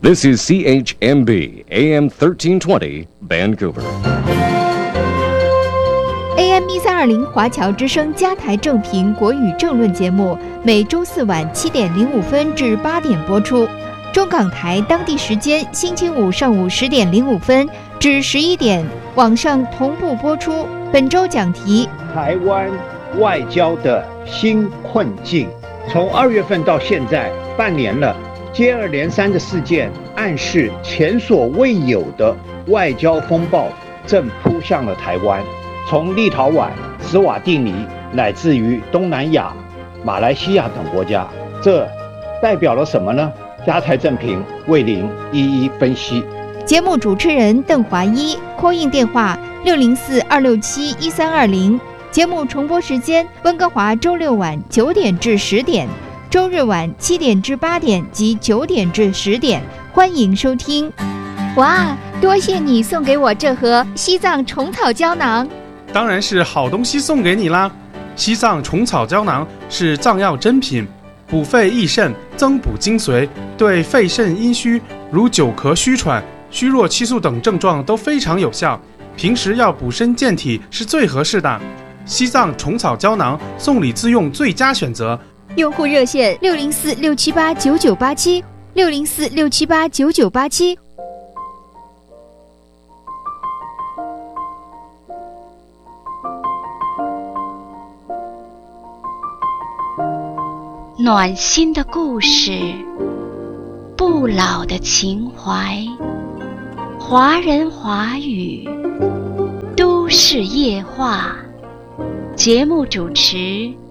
This is CHMB AM 1320 Vancouver. AM 1320华侨之声加台正频国语政论节目，每周四晚7点05分至8点播出。中港台当地时间星期五上午10点05分至11点，网上同步播出。本周讲题： 台湾外交的新困境。从2月份到现在半年了，接二连三的事件暗示前所未有的外交风暴正扑向了台湾。从立陶宛、斯瓦蒂尼，乃至于东南亚、马来西亚等国家，这代表了什么呢？加台正评为您一一分析。 节目主持人邓华一，call in电话604-267-1320。节目重播时间：温哥华周六晚9点至10点，周日晚7点至8点及9点至10点。欢迎收听。哇，多谢你送给我这盒西藏虫草胶囊。 当然是好东西送给你啦！西藏虫草胶囊是藏药珍品，补肺益肾，增补精髓，对肺肾阴虚如久咳、虚喘、虚弱气肃等症状都非常有效。平时要补身健体是最合适的。西藏虫草胶囊送礼自用最佳选择。 用户热线604-678-9987，604-678-9987。 暖心的故事，不老的情怀，华人华语，都市夜话。节目主持